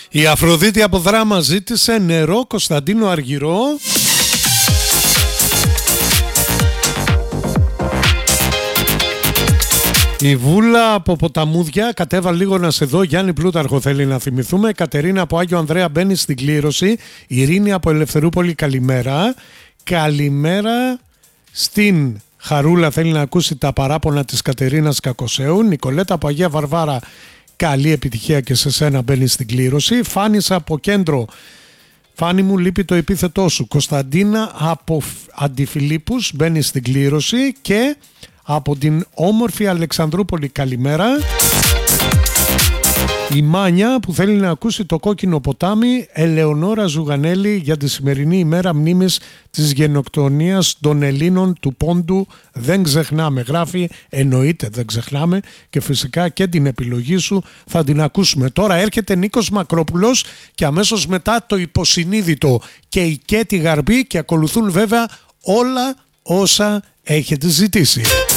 Η Αφροδίτη από Δράμα ζήτησε νερό Κωνσταντίνο Αργυρό. Η Βούλα από Ποταμούδια, κατέβα λίγο να σε δω. Γιάννη Πλούταρχο θέλει να θυμηθούμε. Κατερίνα από Άγιο Ανδρέα μπαίνει στην κλήρωση. Ειρήνη από Ελευθερούπολη, καλημέρα. Καλημέρα στην Χαρούλα, θέλει να ακούσει τα παράπονα της Κατερίνας Κακοσέου. Νικολέτα από Αγία Βαρβάρα, καλή επιτυχία και σε σένα, μπαίνει στην κλήρωση. Φάνησα από Κέντρο, Φάνη μου λείπει το επίθετό σου. Κωνσταντίνα από Αντιφιλίππους μπαίνει στην κλήρωση. Και από την όμορφη Αλεξανδρούπολη, καλημέρα, η Μάνια που θέλει να ακούσει το Κόκκινο ποτάμι. Ελεονόρα Ζουγανέλη για τη σημερινή ημέρα μνήμης της γενοκτονίας των Ελλήνων του Πόντου. Δεν ξεχνάμε, γράφει, εννοείται δεν ξεχνάμε, και φυσικά και την επιλογή σου θα την ακούσουμε. Τώρα έρχεται Νίκος Μακρόπουλος και αμέσως μετά το υποσυνείδητο και η Κέτη Γαρμπή, και ακολουθούν βέβαια όλα όσα έχετε ζητήσει.